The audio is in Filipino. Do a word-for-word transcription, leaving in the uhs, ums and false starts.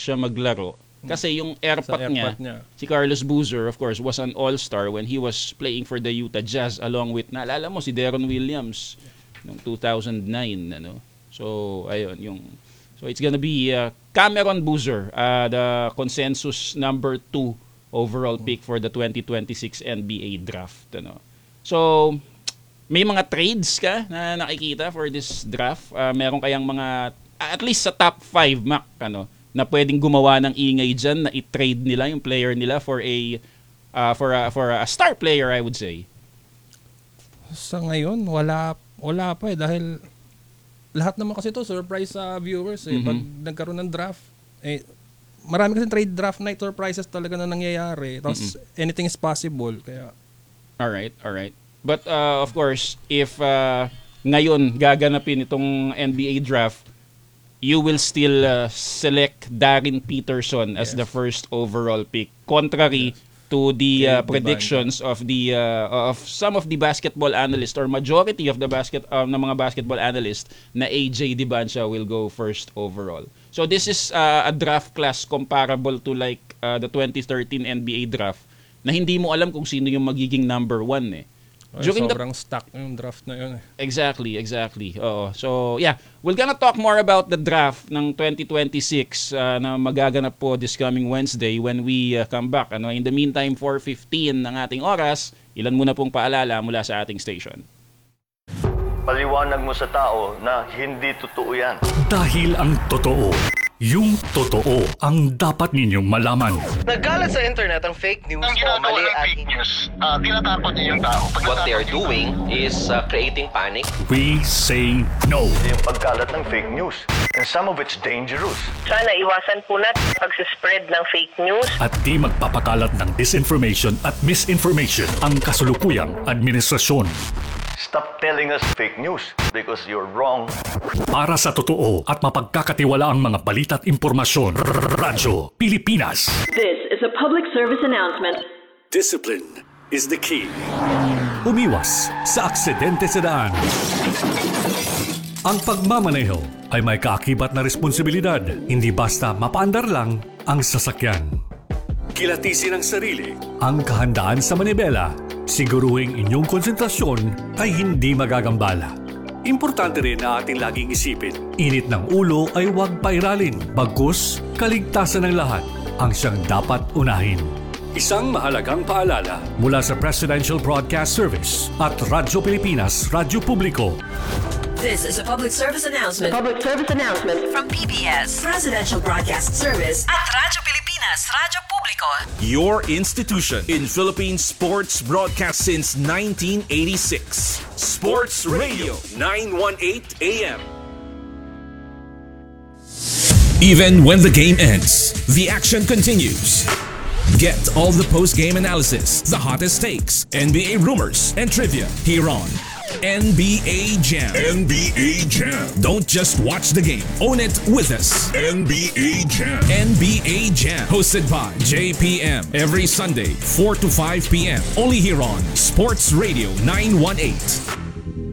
siya maglaro. Kasi yung airpot, Sa niya, airpot niya, si Carlos Boozer, of course, was an all-star when he was playing for the Utah Jazz along with, naalala mo, si Deron Williams noong two thousand nine. Ano? So, ayun, yung... So, it's gonna be uh, Cameron Boozer, uh, the consensus number two overall pick for the twenty twenty-six N B A draft. Ano? So, may mga trades ka na nakikita for this draft? Uh, meron kayang mga, at least sa top five, Mac, ano, na pwedeng gumawa ng ingay dyan na i-trade nila yung player nila for a uh, for a for a star player, I would say. sa ngayon wala wala pa eh dahil lahat naman kasi to surprise sa viewers eh. Mm-hmm. Pag nagkaroon ng draft eh marami kasi trade draft night surprises talaga na nangyayari. Tapos mm-hmm. anything is possible kaya all right, all right. But uh, of course, if uh, ngayon gaganapin itong N B A draft, you will still uh, select Darren Peterson as yes. the first overall pick, contrary yes. to the uh, predictions of the uh, of some of the basketball analysts or majority of the basket uh, ng mga basketball analysts na A J Dibansha will go first overall. So this is uh, a draft class comparable to like uh, the twenty thirteen N B A draft na hindi mo alam kung sino yung magiging number one eh. Ay, sobrang the... stuck yung draft na yun eh. Exactly, exactly. Oo. So, yeah. We're gonna talk more about the draft ng twenty twenty-six uh, na magaganap po this coming Wednesday when we uh, come back. Ano? In the meantime, four fifteen ng ating oras, ilan muna pong paalala mula sa ating station. Paliwanag mo sa tao na hindi totoo yan. Dahil ang totoo, yung totoo ang dapat ninyong malaman. Nagkalat sa internet ang fake news ang o ginagawa mali ng at fake news, uh, tinatakot niyo yung tao. what they are doing is uh, creating panic. We say no. Yung pagkalat ng fake news. And some of it's dangerous. Sana iwasan po natin pag-spread ng fake news. At di magpapakalat ng disinformation at misinformation ang kasulukuyang administrasyon. Stop telling us fake news because you're wrong. Para sa totoo at mapagkakatiwalaang mga balita at impormasyon, Radyo Pilipinas. This is a public service announcement. Discipline is the key. Umiwas sa aksidente sa daan. Ang pagmamaneho ay may kaakibat na responsibilidad, hindi basta mapaandar lang ang sasakyan. Kilatisin ang sarili, ang kahandaan sa manibela, siguruhing inyong konsentrasyon ay hindi magagambala. Importante rin na ating laging isipin, init ng ulo ay huwag pairalin, bagkus kaligtasan ng lahat ang siyang dapat unahin. Isang mahalagang paalala mula sa Presidential Broadcast Service at Radyo Pilipinas, Radyo Publiko. This is a public service announcement. Public service announcement From P B S, Presidential Broadcast Service at Radyo Pilipinas, Radyo Publiko. Your institution in Philippine sports broadcast since nineteen eighty-six. Sports Radio nine eighteen A M. Even when the game ends, the action continues. Get all the post-game analysis, the hottest takes, N B A rumors, and trivia here on N B A Jam. N B A Jam. Don't just watch the game. Own it with us. N B A Jam. N B A Jam. Hosted by J P M. Every Sunday, four to five p.m. Only here on Sports Radio nine eighteen.